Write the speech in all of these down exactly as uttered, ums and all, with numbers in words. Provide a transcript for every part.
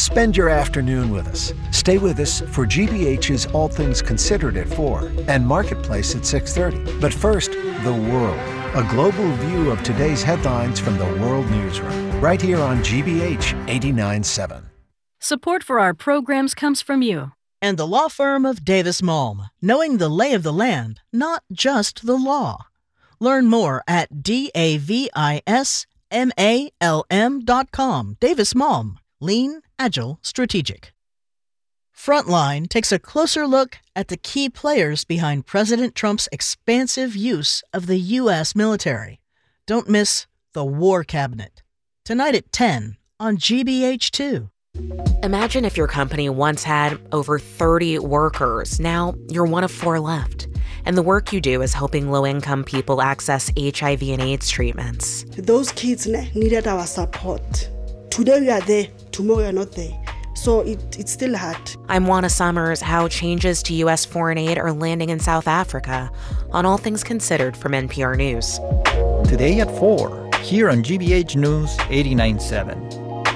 Spend your afternoon with us. Stay with us for G B H's All Things Considered at four and Marketplace at six thirty. But first, the world. A global view of today's headlines from the World Newsroom. Right here on G B H eighty-nine point seven. Support for our programs comes from you. And the law firm of Davis Malm, knowing the lay of the land, not just the law. Learn more at D A V I S M A L M dot com. Davis Malm. Lean, agile, strategic. Frontline takes a closer look at the key players behind President Trump's expansive use of the U S military. Don't miss the War Cabinet. Tonight at ten on G B H two. Imagine if your company once had over thirty workers. Now you're one of four left. And the work you do is helping low-income people access H I V and AIDS treatments. Those kids needed our support. Today we are there, tomorrow we are not there. So it, it's still hard. I'm Juana Summers. How changes to U S foreign aid are landing in South Africa on All Things Considered from N P R News. Today at four, here on G B H News eighty-nine point seven.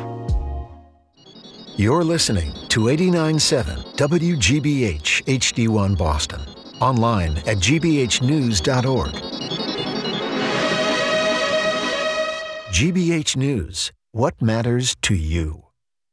You're listening to eighty-nine point seven W G B H H D one Boston. Online at g b h news dot org. G B H News. What matters to you?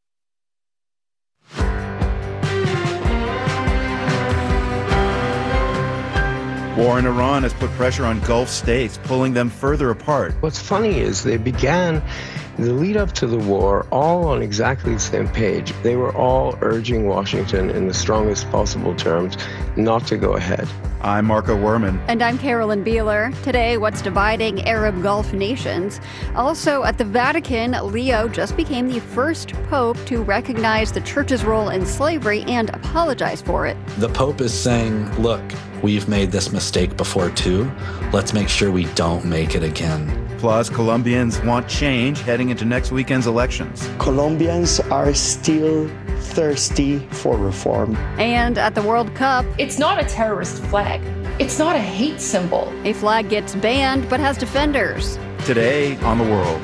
War in Iran has put pressure on Gulf states, pulling them further apart. What's funny is they began the lead up to the war all on exactly the same page. They were all urging Washington in the strongest possible terms not to go ahead. I'm Marco Werman. And I'm Carolyn Beeler. Today, what's dividing Arab Gulf nations? Also, at the Vatican, Leo just became the first pope to recognize the church's role in slavery and apologize for it. The Pope is saying, look, we've made this mistake before too. Let's make sure we don't make it again. Plus, Colombians want change heading into next weekend's elections. Colombians are still thirsty for reform. And at the World Cup, it's not a terrorist flag. It's not a hate symbol. A flag gets banned but has defenders. Today on The World.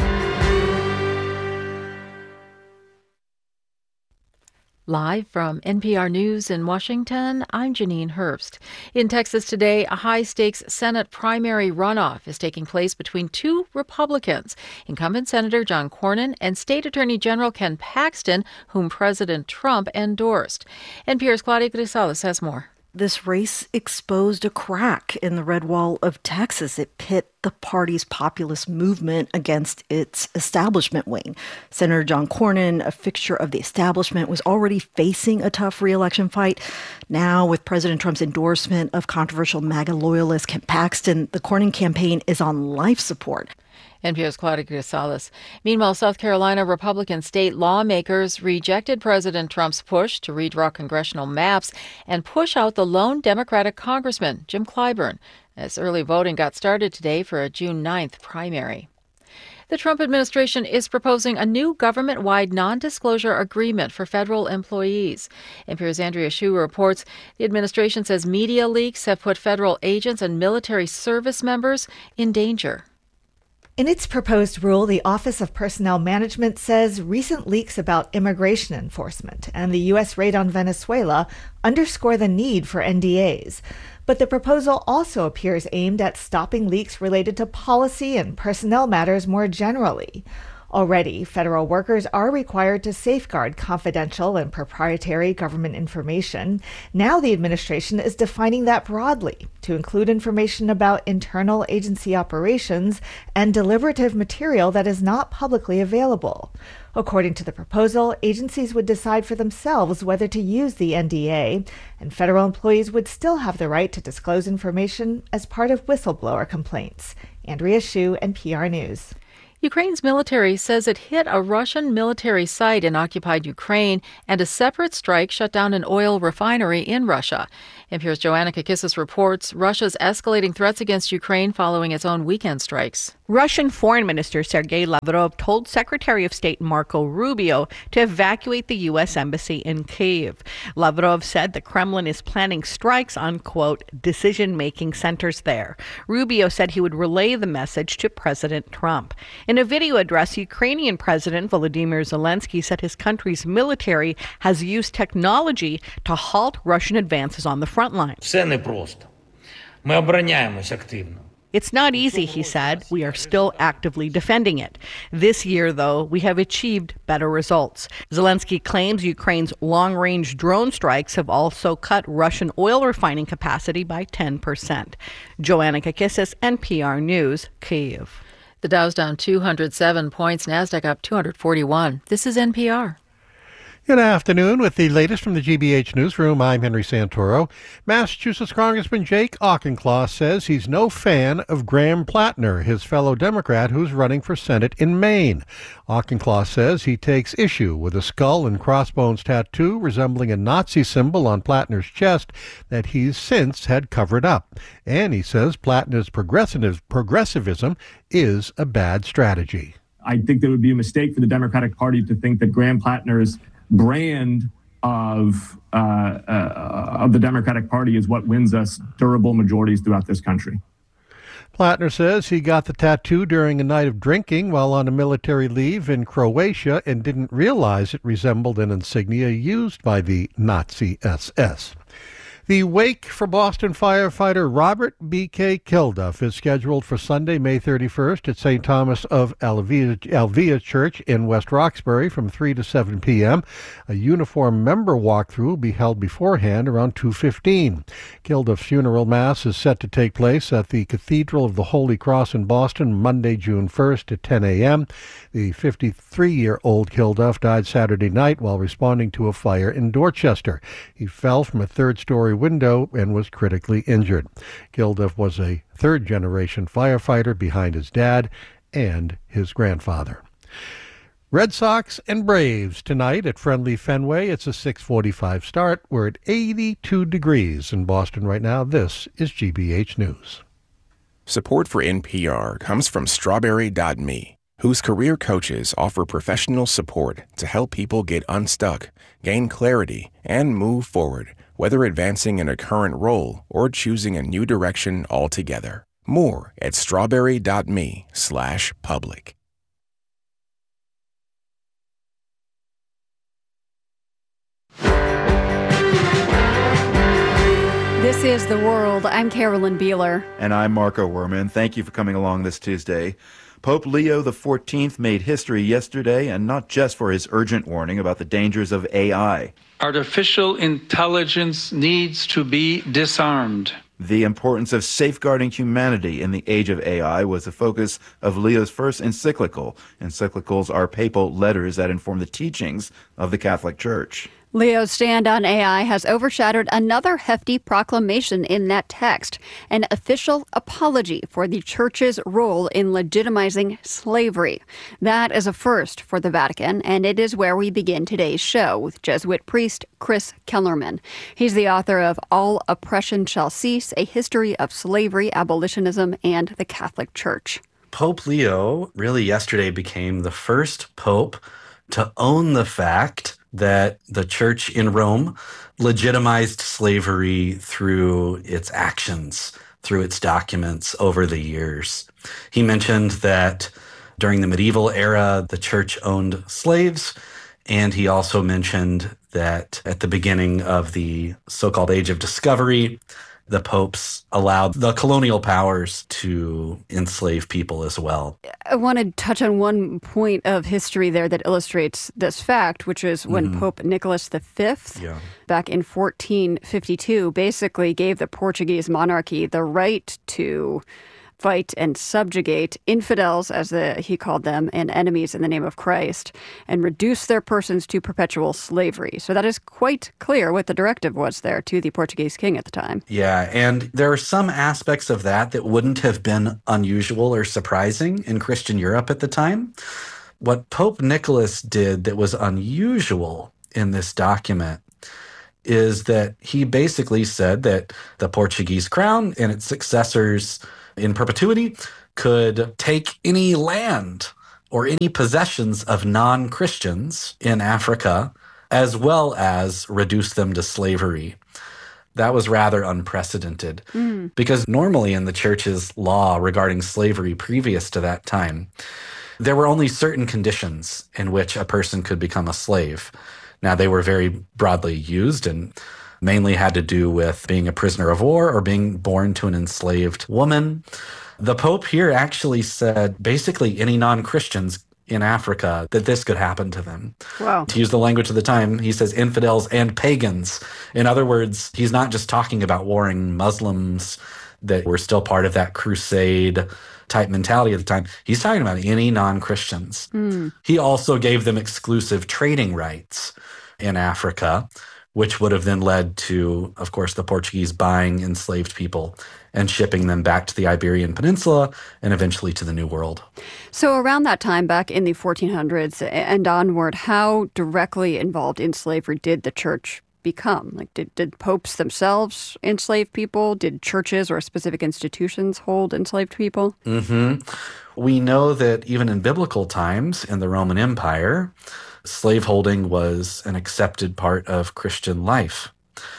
Live from N P R News in Washington, I'm Janine Herbst. In Texas today, a high-stakes Senate primary runoff is taking place between two Republicans, incumbent Senator John Cornyn and State Attorney General Ken Paxton, whom President Trump endorsed. N P R's Claudia Grisales has more. This race exposed a crack in the red wall of Texas. It pit the party's populist movement against its establishment wing. Senator John Cornyn, a fixture of the establishment, was already facing a tough re-election fight. Now, with President Trump's endorsement of controversial MAGA loyalist Ken Paxton, the Cornyn campaign is on life support. N P R's Claudia Grisales. Meanwhile, South Carolina Republican state lawmakers rejected President Trump's push to redraw congressional maps and push out the lone Democratic congressman, Jim Clyburn, as early voting got started today for a June ninth primary. The Trump administration is proposing a new government-wide non-disclosure agreement for federal employees. N P R's Andrea Hsu reports the administration says media leaks have put federal agents and military service members in danger. In its proposed rule, the Office of Personnel Management says recent leaks about immigration enforcement and the U S raid on Venezuela underscore the need for N D As. But the proposal also appears aimed at stopping leaks related to policy and personnel matters more generally. Already, federal workers are required to safeguard confidential and proprietary government information. Now the administration is defining that broadly to include information about internal agency operations and deliberative material that is not publicly available. According to the proposal, agencies would decide for themselves whether to use the N D A, and federal employees would still have the right to disclose information as part of whistleblower complaints. Andrea Hsu, N P R News. Ukraine's military says it hit a Russian military site in occupied Ukraine, and a separate strike shut down an oil refinery in Russia. N P R's Joanna Kakissis reports Russia's escalating threats against Ukraine following its own weekend strikes. Russian Foreign Minister Sergei Lavrov told Secretary of State Marco Rubio to evacuate the U S embassy in Kyiv. Lavrov said the Kremlin is planning strikes on, quote, decision-making centers there. Rubio said he would relay the message to President Trump. In a video address, Ukrainian President Volodymyr Zelensky said his country's military has used technology to halt Russian advances on the front line. Все непросто. Ми обороняємось активно. It's not easy, he said. We are still actively defending it. This year, though, we have achieved better results. Zelensky claims Ukraine's long-range drone strikes have also cut Russian oil refining capacity by ten percent. Joanna Kakissis, N P R News, Kyiv. The Dow's down two hundred seven points, NASDAQ up two hundred forty-one. This is N P R. Good afternoon. With the latest from the G B H Newsroom, I'm Henry Santoro. Massachusetts Congressman Jake Auchincloss says he's no fan of Graham Plattner, his fellow Democrat who's running for Senate in Maine. Auchincloss says he takes issue with a skull and crossbones tattoo resembling a Nazi symbol on Plattner's chest that he's since had covered up. And he says Plattner's progressive, progressivism is a bad strategy. I think there would be a mistake for the Democratic Party to think that Graham Plattner's brand of uh, uh, of the Democratic Party is what wins us durable majorities throughout this country. Plattner says he got the tattoo during a night of drinking while on a military leave in Croatia and didn't realize it resembled an insignia used by the Nazi S S. The wake for Boston firefighter Robert B K Kilduff is scheduled for Sunday, May thirty-first at Saint Thomas of Alvia, Alvia Church in West Roxbury from three to seven p.m. A uniform member walkthrough will be held beforehand around two fifteen. Kilduff's funeral mass is set to take place at the Cathedral of the Holy Cross in Boston Monday, June first at ten a.m. The fifty-three-year-old Kilduff died Saturday night while responding to a fire in Dorchester. He fell from a third-story window and was critically injured. Kilduff was a third-generation firefighter behind his dad and his grandfather. Red Sox and Braves tonight at Friendly Fenway. It's a six forty-five start. We're at eighty-two degrees in Boston right now. This is G B H News. Support for N P R comes from Strawberry dot me, whose career coaches offer professional support to help people get unstuck, gain clarity, and move forward, whether advancing in a current role or choosing a new direction altogether. More at strawberry dot me slash public. This is The World. I'm Carolyn Beeler. And I'm Marco Werman. Thank you for coming along this Tuesday. Pope Leo the fourteenth made history yesterday, and not just for his urgent warning about the dangers of A I. Artificial intelligence needs to be disarmed. The importance of safeguarding humanity in the age of A I was the focus of Leo's first encyclical. Encyclicals are papal letters that inform the teachings of the Catholic Church. Leo's stand on A I has overshadowed another hefty proclamation in that text, an official apology for the Church's role in legitimizing slavery. That is a first for the Vatican, and it is where we begin today's show with Jesuit priest Chris Kellerman. He's the author of All Oppression Shall Cease, A History of Slavery, Abolitionism, and the Catholic Church. Pope Leo really yesterday became the first pope to own the fact that the church in Rome legitimized slavery through its actions, through its documents over the years. He mentioned that during the medieval era, the church owned slaves, and he also mentioned that at the beginning of the so-called Age of Discovery, the popes allowed the colonial powers to enslave people as well. I want to touch on one point of history there that illustrates this fact, which is when mm-hmm. Pope Nicholas the Fifth, yeah. back in fourteen fifty-two, basically gave the Portuguese monarchy the right to fight and subjugate infidels, as the, he called them, and enemies in the name of Christ, and reduce their persons to perpetual slavery. So that is quite clear what the directive was there to the Portuguese king at the time. Yeah, and there are some aspects of that that wouldn't have been unusual or surprising in Christian Europe at the time. What Pope Nicholas did that was unusual in this document is that he basically said that the Portuguese crown and its successors in perpetuity could take any land or any possessions of non-Christians in Africa, as well as reduce them to slavery. That was rather unprecedented, mm. because normally in the church's law regarding slavery previous to that time, there were only certain conditions in which a person could become a slave. Now, they were very broadly used and mainly had to do with being a prisoner of war or being born to an enslaved woman. The Pope here actually said basically any non-Christians in Africa that this could happen to them. Wow. To use the language of the time, he says infidels and pagans. In other words, he's not just talking about warring Muslims that were still part of that crusade type mentality at the time. He's talking about any non-Christians. Mm. He also gave them exclusive trading rights in Africa, which would have then led to, of course, the Portuguese buying enslaved people and shipping them back to the Iberian Peninsula and eventually to the New World. So around that time, back in the fourteen hundreds and onward, how directly involved in slavery did the church become? Like, did, did popes themselves enslave people? Did churches or specific institutions hold enslaved people? Mm-hmm. We know that even in biblical times in the Roman Empire, slaveholding was an accepted part of Christian life.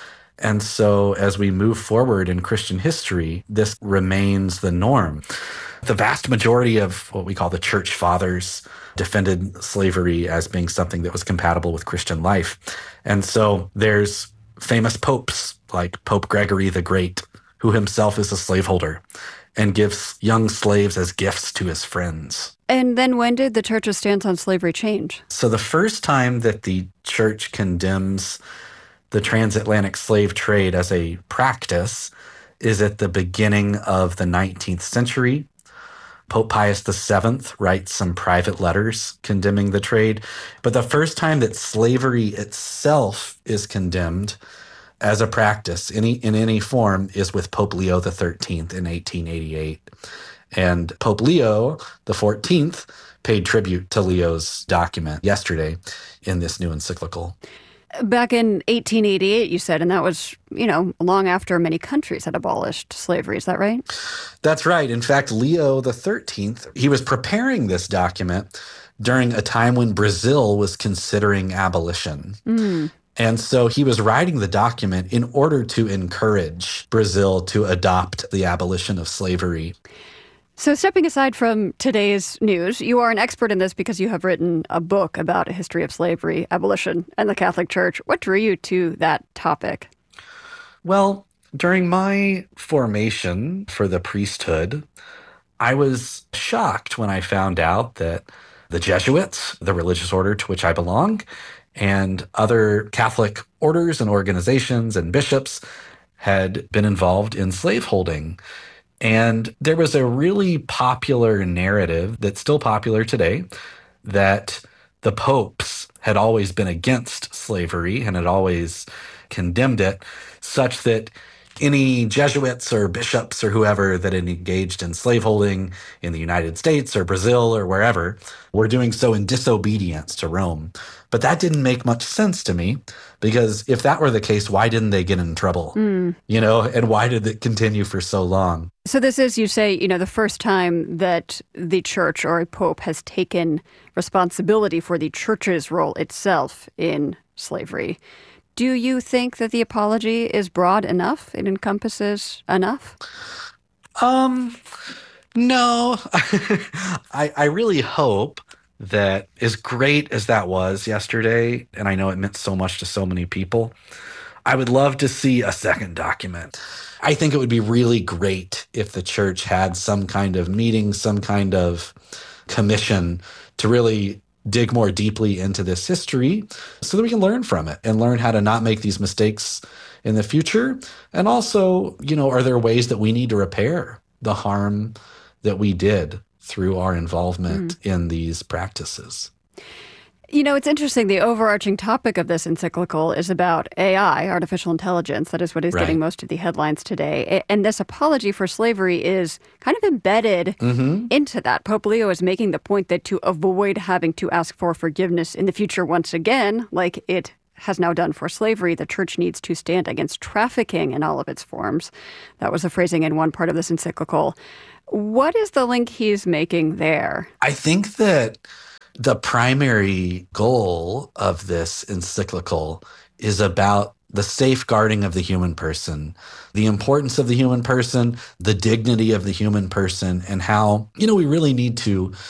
And so as we move forward in Christian history, this remains the norm. The vast majority of what we call the church fathers defended slavery as being something that was compatible with Christian life. And so there's famous popes like Pope Gregory the Great, who himself is a slaveholder and gives young slaves as gifts to his friends. And then when did the church's stance on slavery change? So the first time that the church condemns the transatlantic slave trade as a practice is at the beginning of the nineteenth century. Pope Pius the Seventh writes some private letters condemning the trade. But the first time that slavery itself is condemned as a practice any, in any form is with Pope Leo the Thirteenth in eighteen eighty-eight. And Pope Leo the Fourteenth paid tribute to Leo's document yesterday in this new encyclical. Back in eighteen eighty-eight, you said, and that was, you know, long after many countries had abolished slavery. Is that right? That's right. In fact, Leo the Thirteenth, he was preparing this document during a time when Brazil was considering abolition. Mm. And so he was writing the document in order to encourage Brazil to adopt the abolition of slavery. So stepping aside from today's news, you are an expert in this because you have written a book about a history of slavery, abolition, and the Catholic Church. What drew you to that topic? Well, during my formation for the priesthood, I was shocked when I found out that the Jesuits, the religious order to which I belong, and other Catholic orders and organizations and bishops had been involved in slaveholding. And there was a really popular narrative that's still popular today that the popes had always been against slavery and had always condemned it, such that any Jesuits or bishops or whoever that had engaged in slaveholding in the United States or Brazil or wherever were doing so in disobedience to Rome. But that didn't make much sense to me, because if that were the case, why didn't they get in trouble? Mm. You know, and why did it continue for so long? So this is, you say, you know, the first time that the church or a pope has taken responsibility for the church's role itself in slavery. Do you think that the apology is broad enough? It encompasses enough? Um, no. I, I really hope that, as great as that was yesterday, and I know it meant so much to so many people, I would love to see a second document. I think it would be really great if the church had some kind of meeting, some kind of commission to really dig more deeply into this history so that we can learn from it and learn how to not make these mistakes in the future. And also, you know, are there ways that we need to repair the harm that we did through our involvement mm. in these practices? You know, it's interesting. The overarching topic of this encyclical is about A I, artificial intelligence. That is what is right. getting most of the headlines today. And this apology for slavery is kind of embedded mm-hmm. into that. Pope Leo is making the point that to avoid having to ask for forgiveness in the future once again, like it has now done for slavery, the church needs to stand against trafficking in all of its forms. That was the phrasing in one part of this encyclical. What is the link he's making there? I think that the primary goal of this encyclical is about the safeguarding of the human person, the importance of the human person, the dignity of the human person, and how, you know, we really need to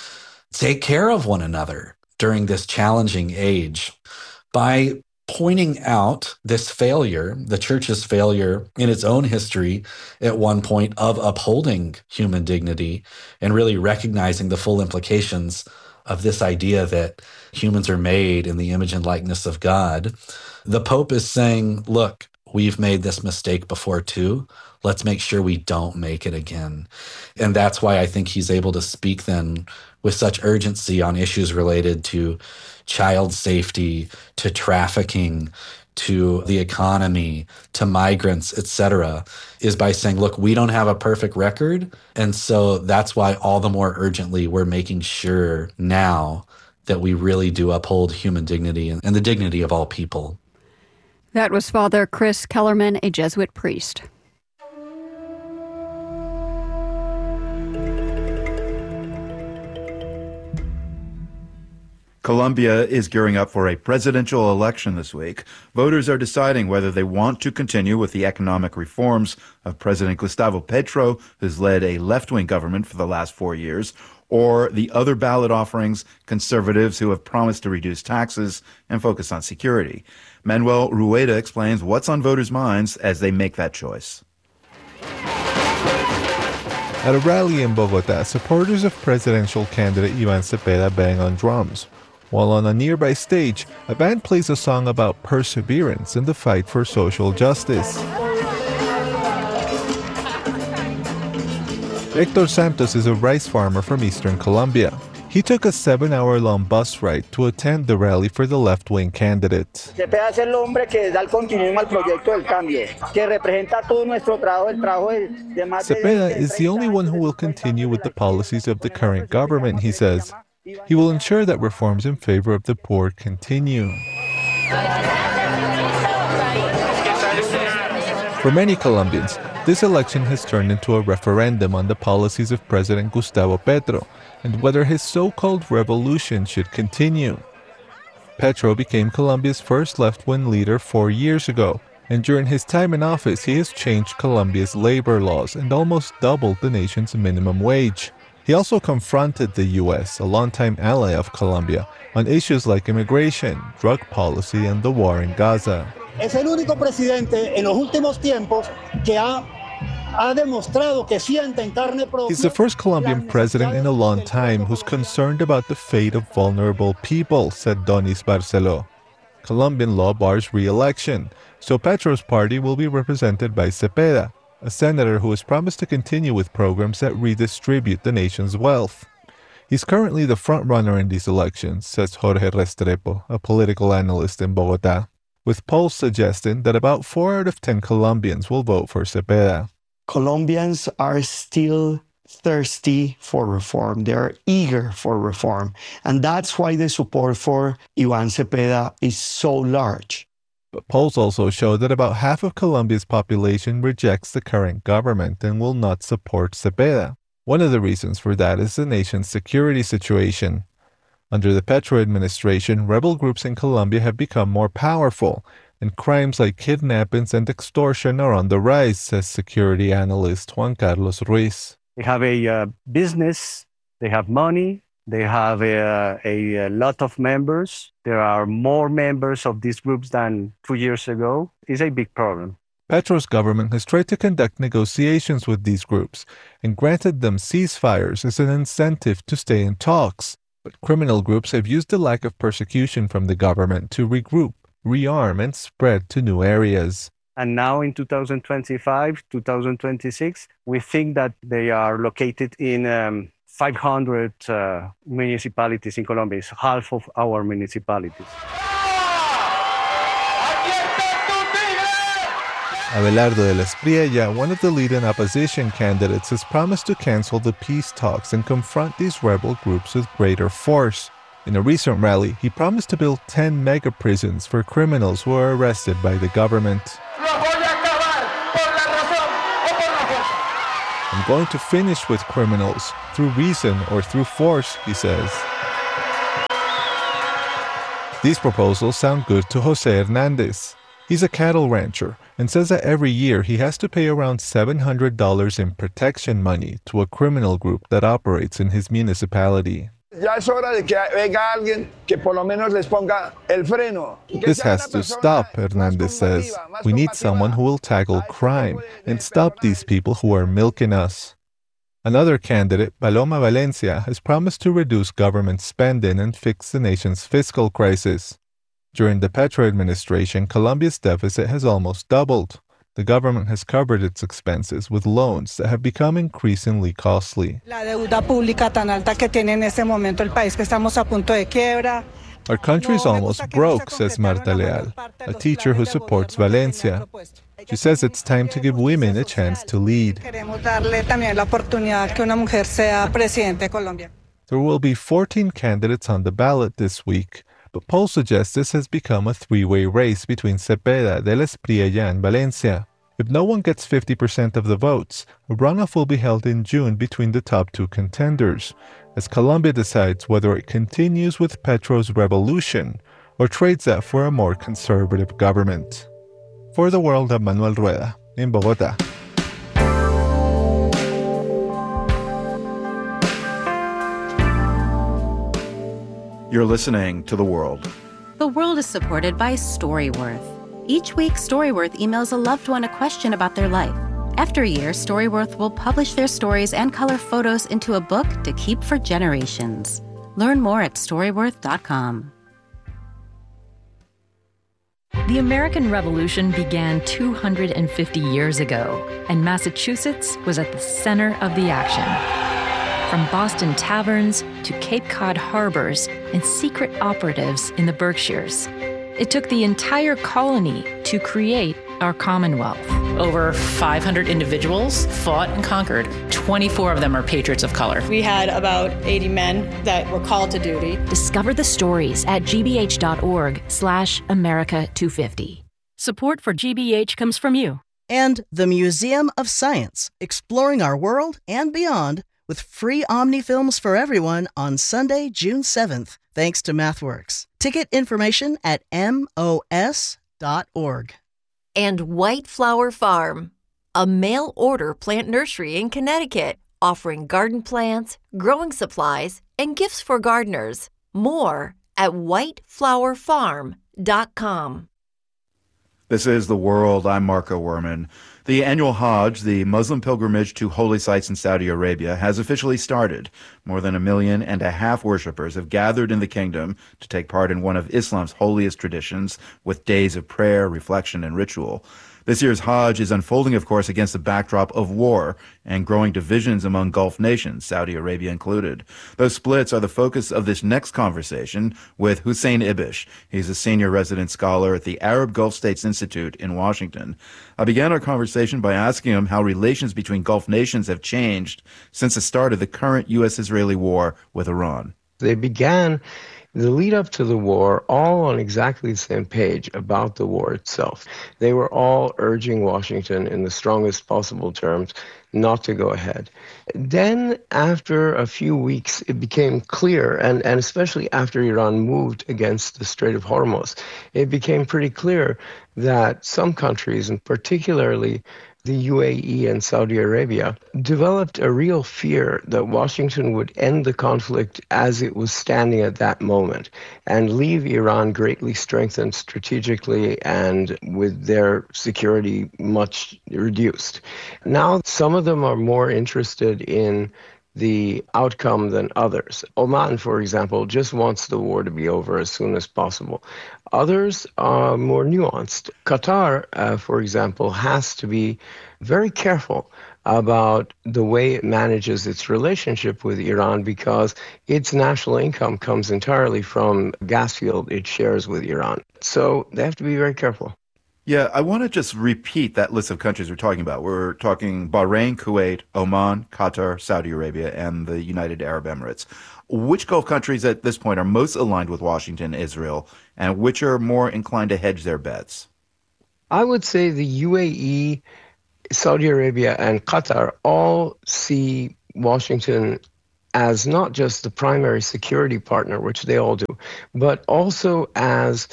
take care of one another during this challenging age by pointing out this failure, the church's failure in its own history at one point of upholding human dignity and really recognizing the full implications of this idea that humans are made in the image and likeness of God. The Pope is saying, look, we've made this mistake before too. Let's make sure we don't make it again. And that's why I think he's able to speak then with such urgency on issues related to child safety, to trafficking, to the economy, to migrants, et cetera, is by saying, look, we don't have a perfect record. And so that's why all the more urgently we're making sure now that we really do uphold human dignity and, and the dignity of all people. That was Father Chris Kellerman, a Jesuit priest. Colombia is gearing up for a presidential election this week. Voters are deciding whether they want to continue with the economic reforms of President Gustavo Petro, who's led a left-wing government for the last four years, or the other ballot offerings, conservatives who have promised to reduce taxes and focus on security. Manuel Rueda explains what's on voters' minds as they make that choice. At a rally in Bogota, supporters of presidential candidate Iván Cepeda bang on drums, while on a nearby stage, a band plays a song about perseverance in the fight for social justice. Héctor Santos is a rice farmer from eastern Colombia. He took a seven-hour-long bus ride to attend the rally for the left-wing candidate. Cepeda es el hombre que da el continuismo al proyecto del cambio, que representa todo nuestro trabajo, el trabajo de más de Cepeda is the only one who will continue with the policies of the current government, he says. He will ensure that reforms in favor of the poor continue. For many Colombians, this election has turned into a referendum on the policies of President Gustavo Petro and whether his so-called revolution should continue. Petro became Colombia's first left-wing leader four years ago, and during his time in office, he has changed Colombia's labor laws and almost doubled the nation's minimum wage. He also confronted the U S, a longtime ally of Colombia, on issues like immigration, drug policy, and the war in Gaza. Es el único presidente en los últimos tiempos que ha ha demostrado que siente en carne propia. He's the first Colombian president in a long time who's concerned about the fate of vulnerable people, said Donis Barceló. Colombian law bars re-election, so Petro's party will be represented by Cepeda, a senator who has promised to continue with programs that redistribute the nation's wealth. He's currently the front-runner in these elections, says Jorge Restrepo, a political analyst in Bogota, with polls suggesting that about four out of ten Colombians will vote for Cepeda. Colombians are still thirsty for reform. They are eager for reform. And that's why the support for Iván Cepeda is so large. But polls also show that about half of Colombia's population rejects the current government and will not support Cepeda. One of the reasons for that is the nation's security situation. Under the Petro administration, rebel groups in Colombia have become more powerful, and crimes like kidnappings and extortion are on the rise, says security analyst Juan Carlos Ruiz. They have a uh, business, they have money, they have a, a, a lot of members. There are more members of these groups than two years ago. It's a big problem. Petro's government has tried to conduct negotiations with these groups and granted them ceasefires as an incentive to stay in talks. But criminal groups have used the lack of persecution from the government to regroup, rearm, and spread to new areas. And now in two thousand twenty-five, two thousand twenty-six, we think that they are located in um, five hundred uh, municipalities in Colombia. It's half of our municipalities. Abelardo de la Espriella, one of the leading opposition candidates, has promised to cancel the peace talks and confront these rebel groups with greater force. In a recent rally, he promised to build ten mega prisons for criminals who are arrested by the government. I'm going to finish with criminals, through reason or through force, he says. These proposals sound good to Jose Hernandez. He's a cattle rancher and says that every year he has to pay around seven hundred dollars in protection money to a criminal group that operates in his municipality. This has to stop, Hernandez says. We need someone who will tackle crime and stop these people who are milking us. Another candidate, Paloma Valencia, has promised to reduce government spending and fix the nation's fiscal crisis. During the Petro administration, Colombia's deficit has almost doubled. The government has covered its expenses with loans that have become increasingly costly. Our country is almost broke, says Marta Leal, a teacher who supports Valencia. She says it's time to give women a chance to lead. There will be fourteen candidates on the ballot this week, but polls suggest this has become a three-way race between Cepeda, Del Espriella, and Valencia. If no one gets fifty percent of the votes, a runoff will be held in June between the top two contenders, as Colombia decides whether it continues with Petro's revolution or trades that for a more conservative government. For the World, I'm Manuel Rueda, in Bogotá. You're listening to The World. The World is supported by Storyworth. Each week, Storyworth emails a loved one a question about their life. After a year, Storyworth will publish their stories and color photos into a book to keep for generations. Learn more at storyworth dot com. The American Revolution began two hundred fifty years ago, and Massachusetts was at the center of the action. From Boston taverns to Cape Cod harbors and secret operatives in the Berkshires, it took the entire colony to create our Commonwealth. Over five hundred individuals fought and conquered. twenty-four of them are patriots of color. We had about eighty men that were called to duty. Discover the stories at gbh.org slash America 250. Support for G B H comes from you. And the Museum of Science, exploring our world and beyond with free Omni films for everyone on Sunday, June seventh, thanks to MathWorks. Ticket information at M O S dot org. And White Flower Farm, a mail-order plant nursery in Connecticut, offering garden plants, growing supplies, and gifts for gardeners. More at white flower farm dot com. This is The World. I'm Marco Werman. The annual Hajj, the Muslim pilgrimage to holy sites in Saudi Arabia, has officially started. More than a million and a half worshippers have gathered in the kingdom to take part in one of Islam's holiest traditions, with days of prayer, reflection, and ritual. This year's Hajj is unfolding, of course, against the backdrop of war and growing divisions among Gulf nations, Saudi Arabia included. Those splits are the focus of this next conversation with Hussein Ibish. He's a senior resident scholar at the Arab Gulf States Institute in Washington. I began our conversation by asking him how relations between Gulf nations have changed since the start of the current U S Israeli war with Iran. They began the lead up to the war all on exactly the same page about the war itself. They were all urging Washington in the strongest possible terms not to go ahead. Then, after a few weeks, it became clear, and, and especially after Iran moved against the Strait of Hormuz, it became pretty clear that some countries, and particularly the U A E and Saudi Arabia, developed a real fear that Washington would end the conflict as it was standing at that moment and leave Iran greatly strengthened strategically and with their security much reduced. Now, some of them are more interested in the outcome than others. Oman, for example, just wants the war to be over as soon as possible. Others are more nuanced. Qatar, uh, for example, has to be very careful about the way it manages its relationship with Iran because its national income comes entirely from gas field it shares with Iran. So they have to be very careful. Yeah, I want to just repeat that list of countries we're talking about. We're talking Bahrain, Kuwait, Oman, Qatar, Saudi Arabia, and the United Arab Emirates. Which Gulf countries at this point are most aligned with Washington and Israel, and which are more inclined to hedge their bets? I would say the U A E, Saudi Arabia, and Qatar all see Washington as not just the primary security partner, which they all do, but also as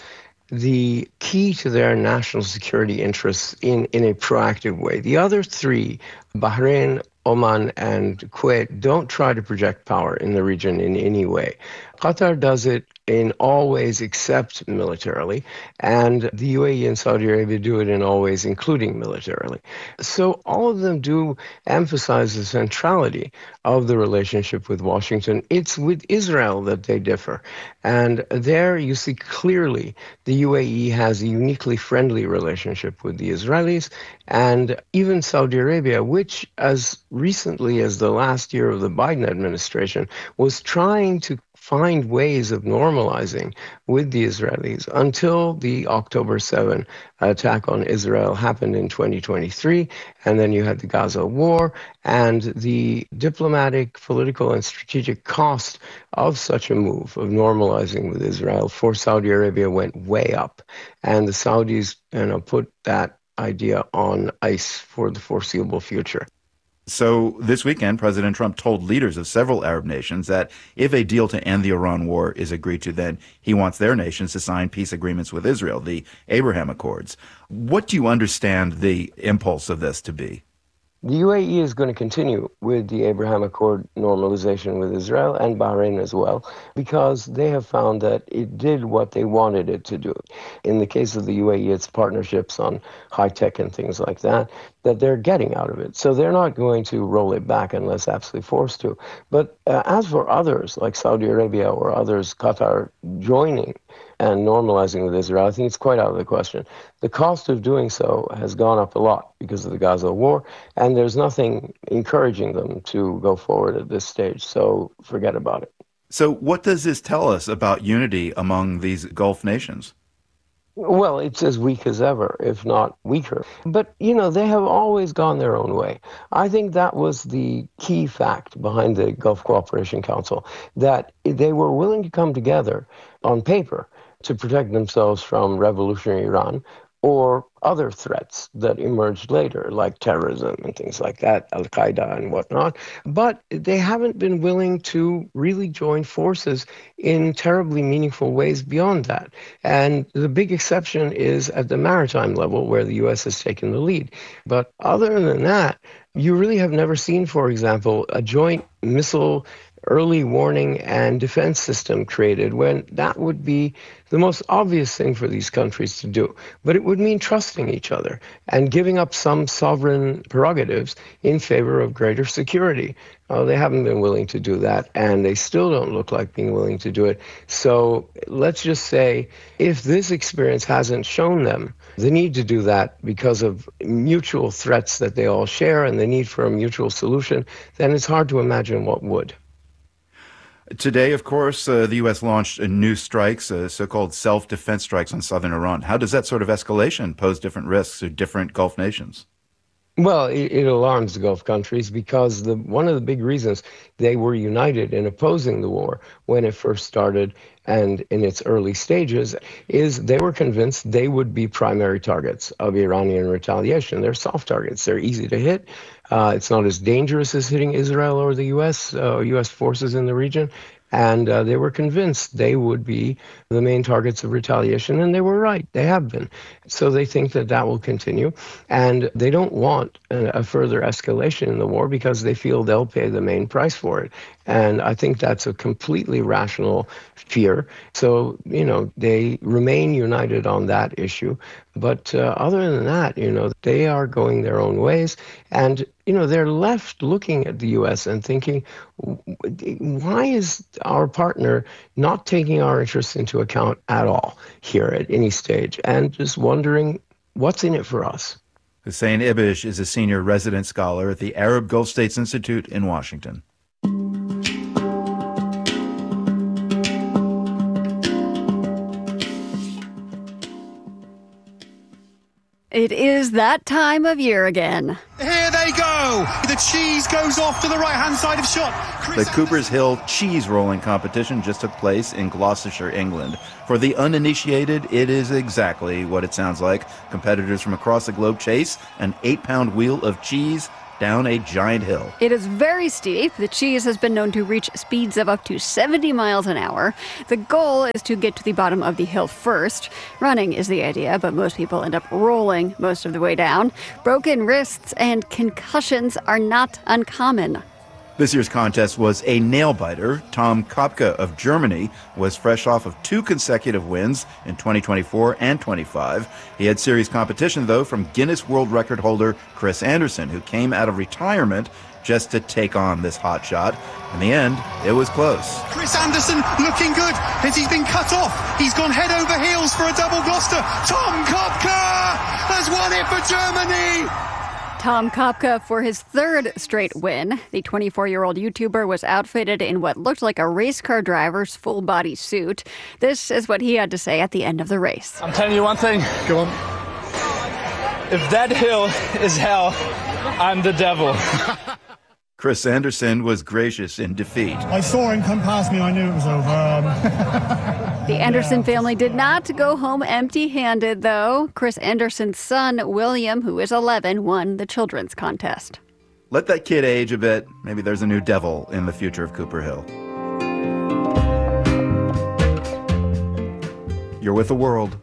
the key to their national security interests in, in a proactive way. The other three, Bahrain, Oman and Kuwait don't try to project power in the region in any way. Qatar does it in all ways except militarily, and the U A E and Saudi Arabia do it in all ways, including militarily. So all of them do emphasize the centrality of the relationship with Washington. It's with Israel that they differ. And there you see clearly the U A E has a uniquely friendly relationship with the Israelis, and even Saudi Arabia, which as recently as the last year of the Biden administration was trying to find ways of normalizing with the Israelis until the October seventh attack on Israel happened in twenty twenty-three. And then you had the Gaza war, and the diplomatic, political, and strategic cost of such a move, of normalizing with Israel for Saudi Arabia, went way up. And the Saudis, you know, put that idea on ice for the foreseeable future. So this weekend, President Trump told leaders of several Arab nations that if a deal to end the Iran war is agreed to, then he wants their nations to sign peace agreements with Israel, the Abraham Accords. What do you understand the impulse of this to be? The U A E is going to continue with the Abraham Accord normalization with Israel and Bahrain as well, because they have found that it did what they wanted it to do. In the case of the U A E, it's partnerships on high tech and things like that, that they're getting out of it. So they're not going to roll it back unless absolutely forced to. But uh, as for others, like Saudi Arabia or others, Qatar joining and normalizing with Israel, I think it's quite out of the question. The cost of doing so has gone up a lot because of the Gaza war, and there's nothing encouraging them to go forward at this stage, so forget about it. So what does this tell us about unity among these Gulf nations? Well, it's as weak as ever, if not weaker. But, you know, they have always gone their own way. I think that was the key fact behind the Gulf Cooperation Council, that they were willing to come together on paper to protect themselves from revolutionary Iran or other threats that emerged later, like terrorism and things like that, Al-Qaeda and whatnot. But they haven't been willing to really join forces in terribly meaningful ways beyond that. And the big exception is at the maritime level, where the U S has taken the lead. But other than that, you really have never seen, for example, a joint missile early warning and defense system created, when that would be the most obvious thing for these countries to do. But it would mean trusting each other and giving up some sovereign prerogatives in favor of greater security. Uh, they haven't been willing to do that, and they still don't look like being willing to do it. So let's just say, if this experience hasn't shown them the need to do that because of mutual threats that they all share and the need for a mutual solution, then it's hard to imagine what would. Today, of course, uh, the U S launched uh, new strikes, uh, so-called self-defense strikes on southern Iran. How does that sort of escalation pose different risks to different Gulf nations? Well, it, it alarms the Gulf countries because the, one of the big reasons they were united in opposing the war when it first started and in its early stages is they were convinced they would be primary targets of Iranian retaliation. They're soft targets. They're easy to hit. Uh, it's not as dangerous as hitting Israel or the U S, uh, U S forces in the region. And uh, they were convinced they would be the main targets of retaliation, and they were right. They have been. So they think that that will continue, and they don't want a, a further escalation in the war because they feel they'll pay the main price for it. And I think that's a completely rational fear. So, you know, they remain united on that issue. But uh, other than that, you know, they are going their own ways. And, you know, they're left looking at the U S and thinking, why is our partner not taking our interests into account at all here at any stage? And just wondering, what's in it for us? Hussein Ibish is a senior resident scholar at the Arab Gulf States Institute in Washington. It is that time of year again. Here they go. The cheese goes off to the right-hand side of shot. The Cooper's Hill cheese rolling competition just took place in Gloucestershire, England. For the uninitiated, it is exactly what it sounds like. Competitors from across the globe chase an eight-pound wheel of cheese down a giant hill. It is very steep. The cheese has been known to reach speeds of up to seventy miles an hour. The goal is to get to the bottom of the hill first. Running is the idea, but most people end up rolling most of the way down. Broken wrists and concussions are not uncommon. This year's contest was a nail-biter. Tom Kopka of Germany was fresh off of two consecutive wins in twenty twenty-four and twenty-five. He had serious competition, though, from Guinness World Record holder Chris Anderson, who came out of retirement just to take on this hotshot. In the end, it was close. Chris Anderson looking good as he's been cut off. He's gone head over heels for a double Gloucester. Tom Kopka has won it for Germany. Tom Kopka for his third straight win. The twenty-four-year-old YouTuber was outfitted in what looked like a race car driver's full-body suit. This is what he had to say at the end of the race. I'm telling you one thing. Go on. If that hill is hell, I'm the devil. Chris Anderson was gracious in defeat. I saw him come past me. I knew it was over. Um... The Anderson family did not go home empty-handed, though. Chris Anderson's son, William, who is eleven, won the children's contest. Let that kid age a bit. Maybe there's a new devil in the future of Cooper Hill. You're with the world.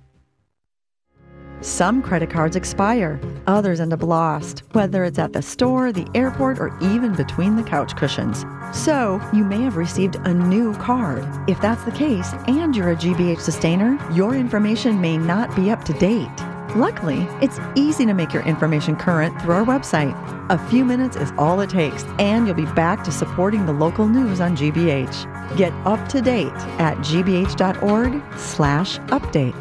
Some credit cards expire, others end up lost, whether it's at the store, the airport, or even between the couch cushions. So, you may have received a new card. If that's the case, and you're a G B H sustainer, your information may not be up to date. Luckily, it's easy to make your information current through our website. A few minutes is all it takes, and you'll be back to supporting the local news on G B H. Get up to date at gbh.org slash update.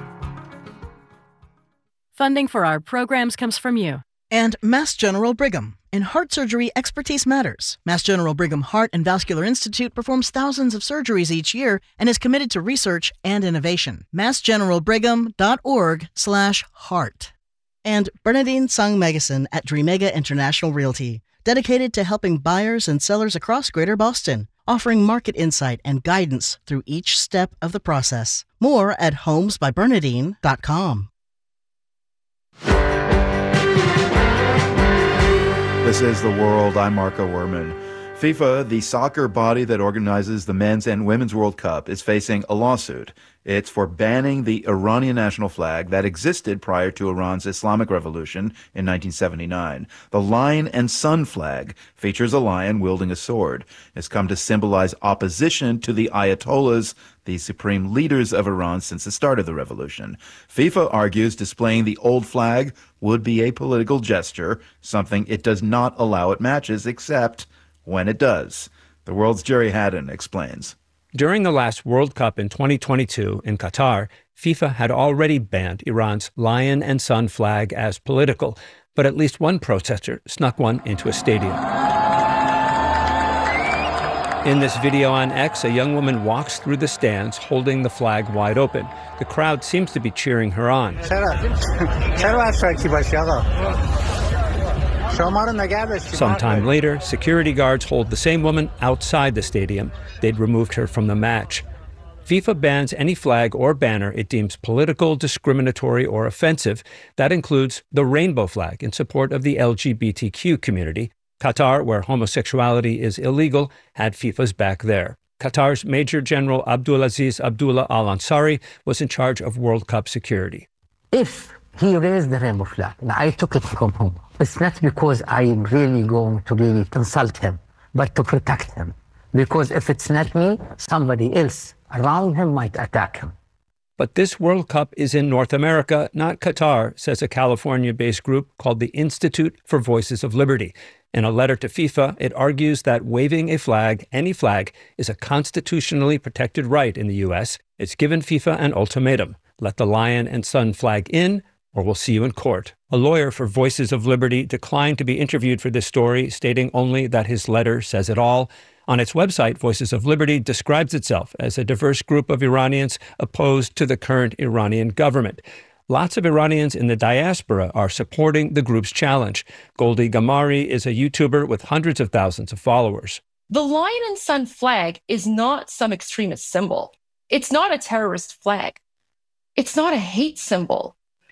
Funding for our programs comes from you. And Mass General Brigham. In heart surgery, expertise matters. Mass General Brigham Heart and Vascular Institute performs thousands of surgeries each year and is committed to research and innovation. massgeneralbrigham.org slash heart. And Bernadine Sang Megason at Dreamega International Realty, dedicated to helping buyers and sellers across Greater Boston, offering market insight and guidance through each step of the process. More at homes by bernadine dot com. This is The World. I'm Marco Werman. FIFA, the soccer body that organizes the Men's and Women's World Cup, is facing a lawsuit. It's for banning the Iranian national flag that existed prior to Iran's Islamic Revolution in nineteen seventy-nine. The Lion and Sun flag features a lion wielding a sword. It's come to symbolize opposition to the Ayatollahs, the supreme leaders of Iran since the start of the revolution. FIFA argues displaying the old flag would be a political gesture, something it does not allow at matches except when it does. The World's Jerry Haddon explains. During the last World Cup in twenty twenty-two in Qatar, FIFA had already banned Iran's Lion and Sun flag as political, but at least one protester snuck one into a stadium. In this video on X, a young woman walks through the stands holding the flag wide open. The crowd seems to be cheering her on. Sometime later, security guards hold the same woman outside the stadium. They'd removed her from the match. FIFA bans any flag or banner it deems political, discriminatory, or offensive. That includes the rainbow flag in support of the L G B T Q community. Qatar, where homosexuality is illegal, had FIFA's back there. Qatar's Major General Abdulaziz Abdullah Al Ansari was in charge of World Cup security. If he raised the rainbow flag, and I took it from him, it's not because I'm really going to really consult him, but to protect him. Because if it's not me, somebody else around him might attack him. But this World Cup is in North America, not Qatar, says a California-based group called the Institute for Voices of Liberty. In a letter to FIFA, it argues that waving a flag, any flag, is a constitutionally protected right in the U S. It's given FIFA an ultimatum. Let the Lion and Sun flag in, or we'll see you in court. A lawyer for Voices of Liberty declined to be interviewed for this story, stating only that his letter says it all. On its website, Voices of Liberty describes itself as a diverse group of Iranians opposed to the current Iranian government. Lots of Iranians in the diaspora are supporting the group's challenge. Goldie Gamari is a YouTuber with hundreds of thousands of followers. The Lion and Sun flag is not some extremist symbol. It's not a terrorist flag. It's not a hate symbol.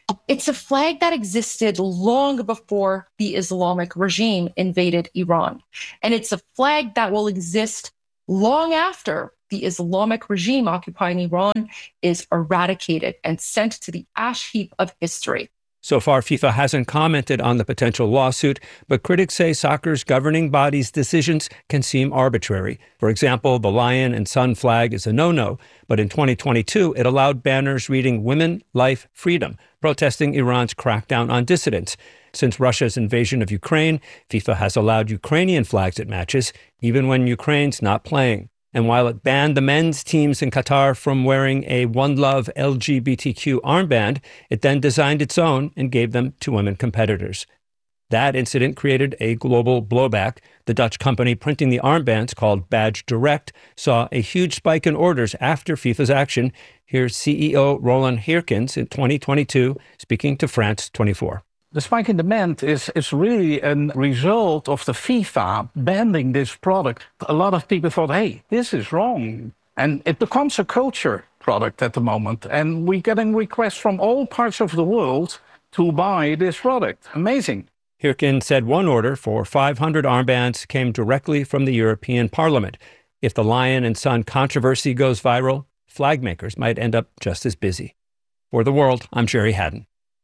It's a flag that existed long before the Islamic regime invaded Iran. And it's a flag that will exist long after the Islamic regime occupying Iran is eradicated and sent to the ash heap of history. So far, FIFA hasn't commented on the potential lawsuit, but critics say soccer's governing body's decisions can seem arbitrary. For example, the lion and sun flag is a no-no, but in twenty twenty-two, it allowed banners reading Women, Life, Freedom, protesting Iran's crackdown on dissidents. Since Russia's invasion of Ukraine, FIFA has allowed Ukrainian flags at matches, even when Ukraine's not playing. And while it banned the men's teams in Qatar from wearing a One Love L G B T Q armband, it then designed its own and gave them to women competitors. That incident created a global blowback. The Dutch company printing the armbands, called Badge Direct, saw a huge spike in orders after FIFA's action. Here's C E O Roland Heerkens in twenty twenty-two speaking to France twenty-four. The spike in demand is, is really a result of the FIFA banning this product. A lot of people thought, hey, this is wrong. And it becomes a culture product at the moment. And we're getting requests from all parts of the world to buy this product. Amazing. Heerkens said one order for five hundred armbands came directly from the European Parliament. If the lion and sun controversy goes viral, flag makers might end up just as busy. For The World, I'm Jerry Haddon.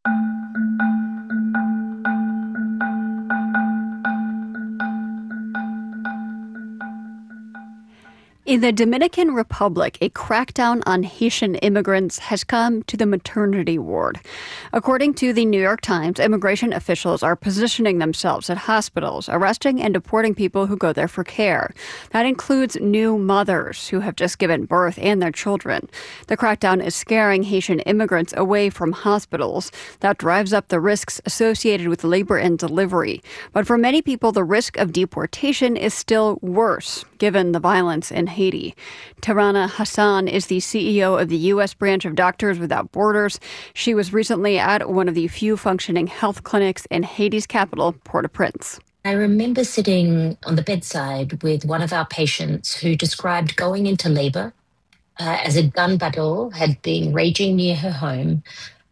In the Dominican Republic, a crackdown on Haitian immigrants has come to the maternity ward. According to the New York Times, immigration officials are positioning themselves at hospitals, arresting and deporting people who go there for care. That includes new mothers who have just given birth and their children. The crackdown is scaring Haitian immigrants away from hospitals. That drives up the risks associated with labor and delivery. But for many people, the risk of deportation is still worse, given the violence in Haiti. Tarana Hassan is the C E O of the U S branch of Doctors Without Borders. She was recently at one of the few functioning health clinics in Haiti's capital, Port-au-Prince. I remember sitting on the bedside with one of our patients who described going into labor uh, as a gun battle had been raging near her home.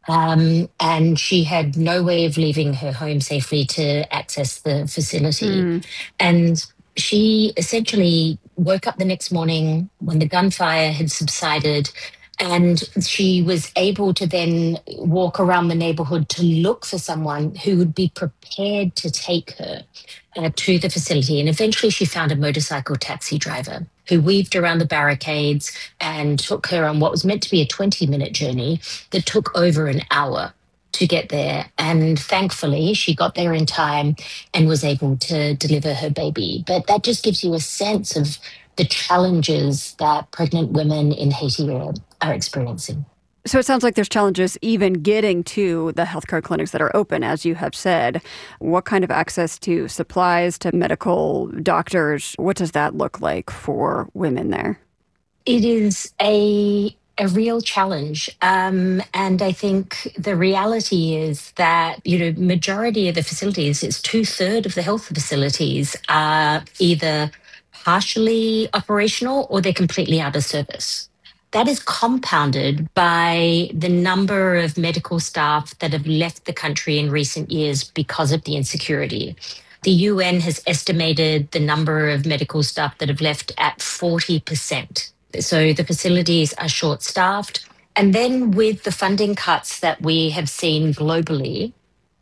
Um, and she had no way of leaving her home safely to access the facility. Mm. And she essentially woke up the next morning when the gunfire had subsided, and she was able to then walk around the neighborhood to look for someone who would be prepared to take her uh, to the facility. And eventually she found a motorcycle taxi driver who weaved around the barricades and took her on what was meant to be a twenty-minute journey that took over an hour to get there. And thankfully, she got there in time and was able to deliver her baby. But that just gives you a sense of the challenges that pregnant women in Haiti are, are experiencing. So it sounds like there's challenges even getting to the healthcare clinics that are open, as you have said. What kind of access to supplies, to medical doctors, what does that look like for women there? It is a a real challenge. Um, and I think the reality is that, you know, majority of the facilities, it's two-thirds of the health facilities are either partially operational or they're completely out of service. That is compounded by the number of medical staff that have left the country in recent years because of the insecurity. The U N has estimated the number of medical staff that have left at forty percent. So the facilities are short-staffed. And then with the funding cuts that we have seen globally,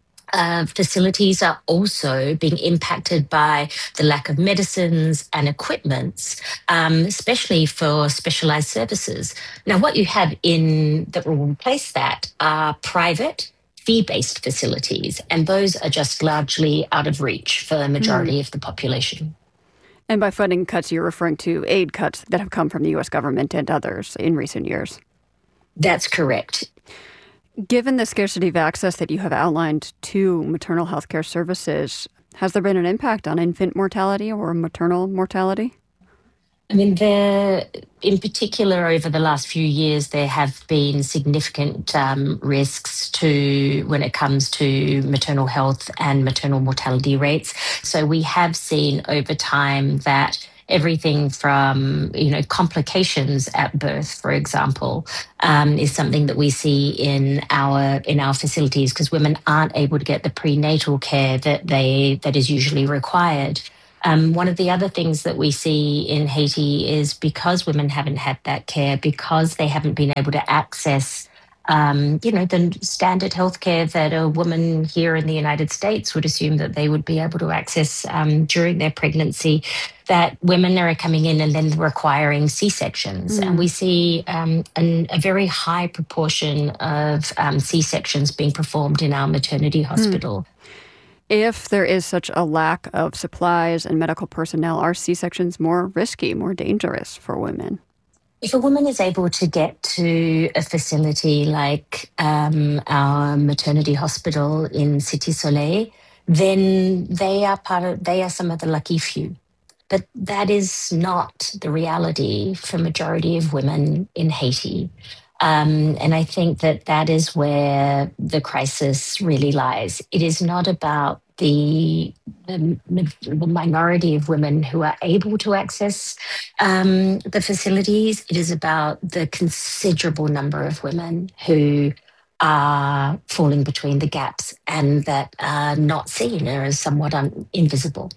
uh, facilities are also being impacted by the lack of medicines and equipments, um, especially for specialized services. Now, what you have in that will replace that are private, fee-based facilities, and those are just largely out of reach for the majority mm. of the population. And by funding cuts, you're referring to aid cuts that have come from the U S government and others in recent years. That's correct. Given the scarcity of access that you have outlined to maternal health care services, has there been an impact on infant mortality or maternal mortality? I mean, there, in particular, over the last few years, there have been significant um, risks to when it comes to maternal health and maternal mortality rates. So we have seen over time that everything from, you know, complications at birth, for example, um, is something that we see in our in our facilities because women aren't able to get the prenatal care that they that is usually required. Um, one of the other things that we see in Haiti is because women haven't had that care, because they haven't been able to access, um, you know, the standard healthcare that a woman here in the United States would assume that they would be able to access um, during their pregnancy, that women are coming in and then requiring C-sections. Mm. And we see um, an, a very high proportion of um, C-sections being performed in our maternity hospital. Mm. If there is such a lack of supplies and medical personnel, are C-sections more risky, more dangerous for women? If a woman is able to get to a facility like um, our maternity hospital in Cité Soleil, then they are part of, they are some of the lucky few. But that is not the reality for majority of women in Haiti. Um, and I think that that is where the crisis really lies. It is not about the, the, the minority of women who are able to access um, the facilities. It is about the considerable number of women who are falling between the gaps and that are not seen or as somewhat un- invisible.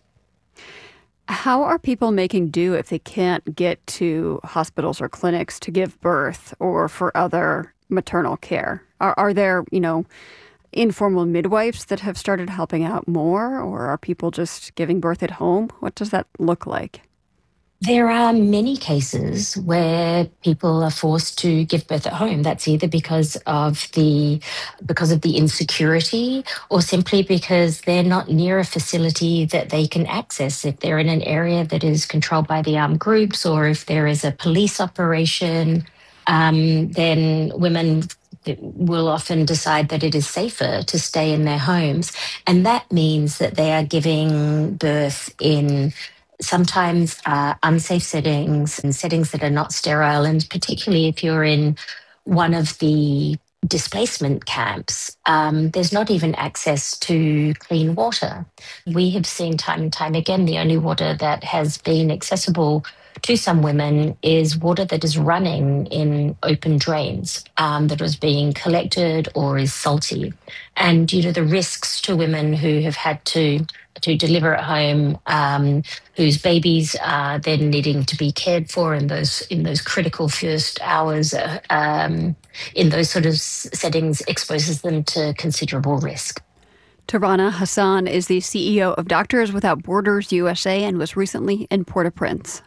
How are people making do if they can't get to hospitals or clinics to give birth or for other maternal care? Are, are there, you know, informal midwives that have started helping out more, or are people just giving birth at home? What does that look like? There are many cases where people are forced to give birth at home. That's either because of the because of the insecurity or simply because they're not near a facility that they can access. If they're in an area that is controlled by the armed groups or if there is a police operation, um, then women will often decide that it is safer to stay in their homes. And that means that they are giving birth in sometimes uh, unsafe settings and settings that are not sterile. And particularly if you're in one of the displacement camps, um, there's not even access to clean water. We have seen time and time again, the only water that has been accessible to some women is water that is running in open drains, um, that was being collected or is salty. And, you know, the risks to women who have had to to deliver at home, um, whose babies are then needing to be cared for in those in those critical first hours, uh, um, in those sort of settings, exposes them to considerable risk. Tarana Hassan is the C E O of Doctors Without Borders U S A and was recently in Port-au-Prince.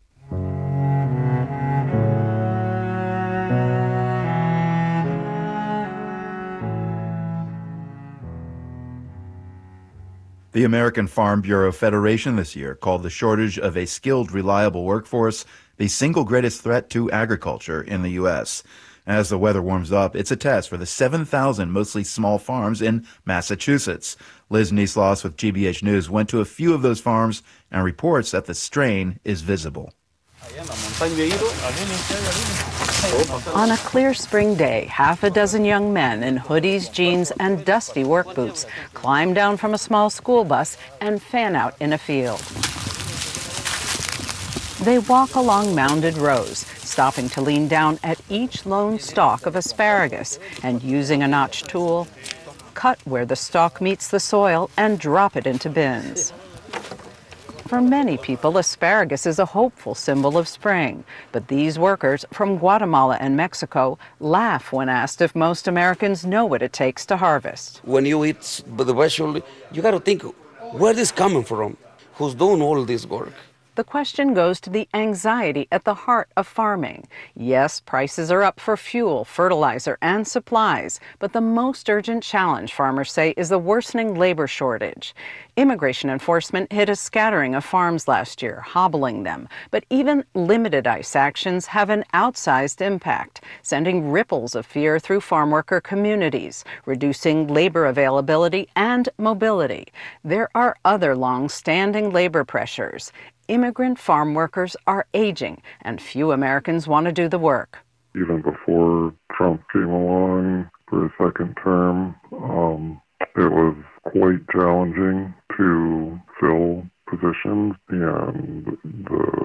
The American Farm Bureau Federation this year called the shortage of a skilled, reliable workforce the single greatest threat to agriculture in the U S. As the weather warms up, it's a test for the seven thousand mostly small farms in Massachusetts. Liz Neesloss with G B H News went to a few of those farms and reports that the strain is visible. On a clear spring day, half a dozen young men in hoodies, jeans, and dusty work boots climb down from a small school bus and fan out in a field. They walk along mounded rows, stopping to lean down at each lone stalk of asparagus and, using a notched tool, cut where the stalk meets the soil and drop it into bins. For many people, asparagus is a hopeful symbol of spring, but these workers from Guatemala and Mexico laugh when asked if most Americans know what it takes to harvest. When you eat the vegetable, you got to think, where is this coming from? Who's doing all this work? The question goes to the anxiety at the heart of farming. Yes, prices are up for fuel, fertilizer, and supplies, but the most urgent challenge, farmers say, is the worsening labor shortage. Immigration enforcement hit a scattering of farms last year, hobbling them. But even limited ICE actions have an outsized impact, sending ripples of fear through farm worker communities, reducing labor availability and mobility. There are other long-standing labor pressures. Immigrant farm workers are aging, and few Americans want to do the work. Even before Trump came along for a second term, um, it was quite challenging to fill positions, and the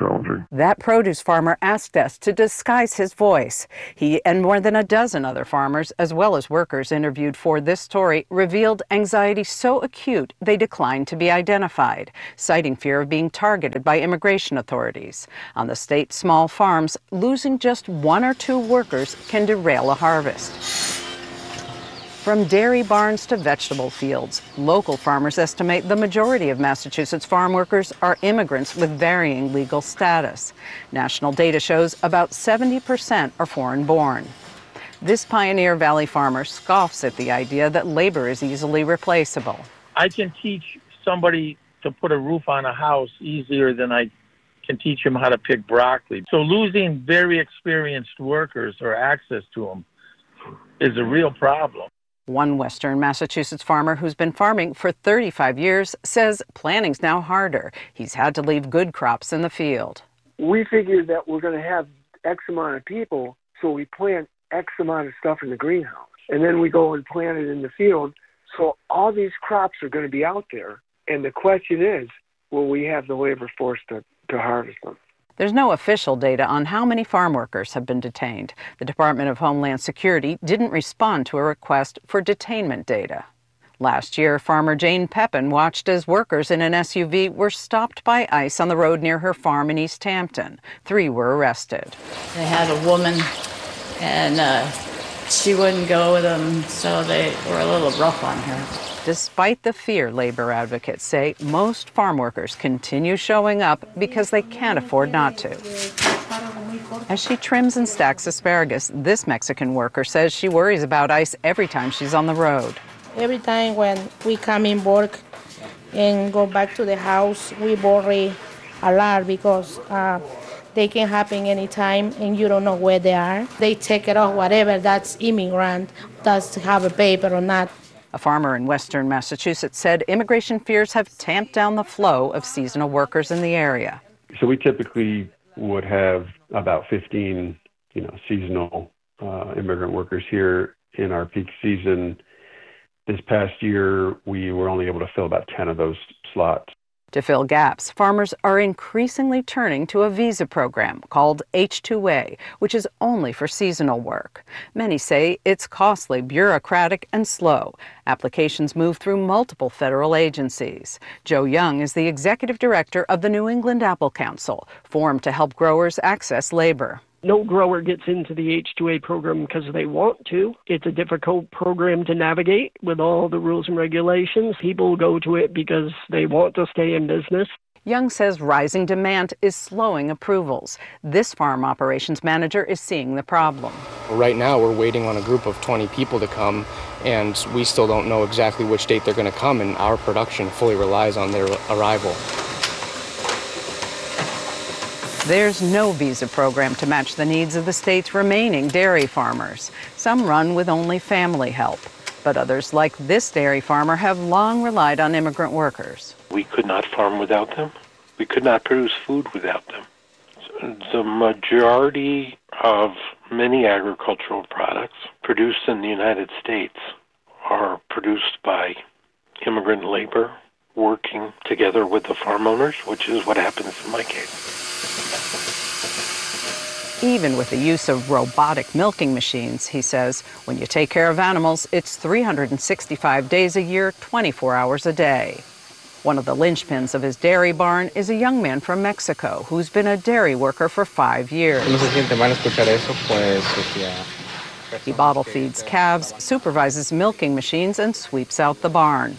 challenging. That produce farmer asked us to disguise his voice. He and more than a dozen other farmers, as well as workers interviewed for this story, revealed anxiety so acute they declined to be identified, citing fear of being targeted by immigration authorities. On the state's small farms, losing just one or two workers can derail a harvest. From dairy barns to vegetable fields, local farmers estimate the majority of Massachusetts farm workers are immigrants with varying legal status. National data shows about seventy percent are foreign-born. This Pioneer Valley farmer scoffs at the idea that labor is easily replaceable. I can teach somebody to put a roof on a house easier than I can teach them how to pick broccoli. So losing very experienced workers or access to them is a real problem. One Western Massachusetts farmer who's been farming for thirty-five years says planning's now harder. He's had to leave good crops in the field. We figured that we're going to have X amount of people, so we plant X amount of stuff in the greenhouse. And then we go and plant it in the field. So all these crops are going to be out there. And the question is, will we have the labor force to, to harvest them? There's no official data on how many farm workers have been detained. The Department of Homeland Security didn't respond to a request for detainment data. Last year, farmer Jane Pepin watched as workers in an S U V were stopped by ICE on the road near her farm in East Hampton. Three were arrested. They had a woman, and uh, she wouldn't go with them, so they were a little rough on her. Despite the fear, labor advocates say most farm workers continue showing up because they can't afford not to. As she trims and stacks asparagus, this Mexican worker says she worries about ICE every time she's on the road. Every time when we come in work and go back to the house, we worry a lot because uh, they can happen anytime and you don't know where they are. They take it off, whatever that's immigrant, does have a paper or not. A farmer in western Massachusetts said immigration fears have tamped down the flow of seasonal workers in the area. So we typically would have about fifteen, you know, seasonal uh, immigrant workers here in our peak season. This past year, we were only able to fill about ten of those slots. To fill gaps, farmers are increasingly turning to a visa program called H two A, which is only for seasonal work. Many say it's costly, bureaucratic, and slow. Applications move through multiple federal agencies. Joe Young is the executive director of the New England Apple Council, formed to help growers access labor. No grower gets into the H two A program because they want to. It's a difficult program to navigate with all the rules and regulations. People go to it because they want to stay in business. Young says rising demand is slowing approvals. This farm operations manager is seeing the problem. Right now, we're waiting on a group of twenty people to come, and we still don't know exactly which date they're going to come, and our production fully relies on their arrival. There's no visa program to match the needs of the state's remaining dairy farmers. Some run with only family help, but others, like this dairy farmer, have long relied on immigrant workers. We could not farm without them. We could not produce food without them. The majority of many agricultural products produced in the United States are produced by immigrant labor working together with the farm owners, which is what happens in my case. Even with the use of robotic milking machines, he says, when you take care of animals, it's three hundred sixty-five days a year, twenty-four hours a day. One of the linchpins of his dairy barn is a young man from Mexico who's been a dairy worker for five years. He bottle feeds calves, supervises milking machines, and sweeps out the barn.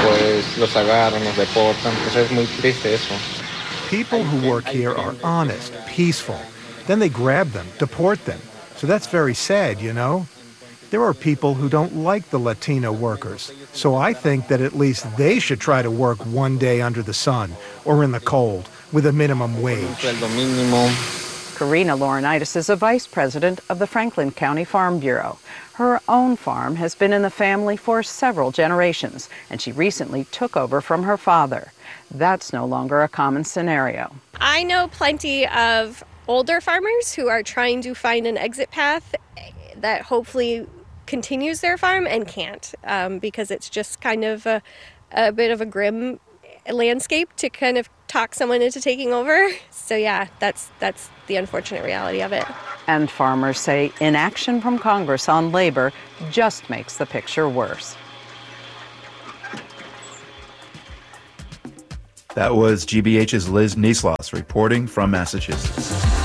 People who work here are honest, peaceful. Then they grab them, deport them. So that's very sad, you know? There are people who don't like the Latino workers. So I think that at least they should try to work one day under the sun or in the cold with a minimum wage. Karina Laurinaitis is a vice president of the Franklin County Farm Bureau. Her own farm has been in the family for several generations, and she recently took over from her father. That's no longer a common scenario. I know plenty of older farmers who are trying to find an exit path that hopefully continues their farm and can't um, because it's just kind of a, a bit of a grim landscape to kind of talk someone into taking over. So yeah, that's that's the unfortunate reality of it. And farmers say inaction from Congress on labor just makes the picture worse. That was G B H's Liz Nieslas reporting from Massachusetts.